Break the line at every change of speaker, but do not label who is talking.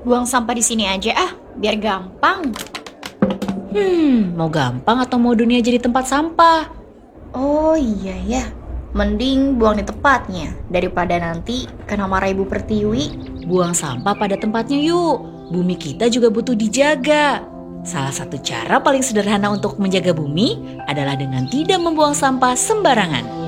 Buang sampah di sini aja biar gampang.
Mau gampang atau mau dunia jadi tempat sampah?
Oh iya ya, mending buang di tempatnya daripada nanti kena marah Ibu Pertiwi.
Buang sampah pada tempatnya yuk. Bumi kita juga butuh dijaga. Salah satu cara paling sederhana untuk menjaga bumi adalah dengan tidak membuang sampah sembarangan.